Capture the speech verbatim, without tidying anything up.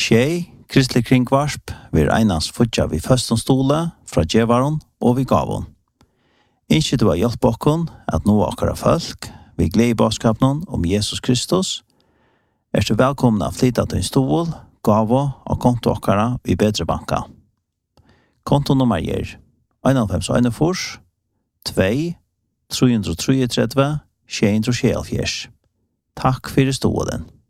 Tjej, kristelig kringvarsp, vi einans futja vi føstonstole fra djevaron og vi gavon. Ikke du har hjelp okkon at nå akkara folk, vi gleder i baskapen om Jesus Kristus, er du velkomna å flytta til en stol, gavo og konto akkara i bedre banka. Kontonummer er en fem en fors, to, tre tre tre, sju tre sju. Takk for stolen.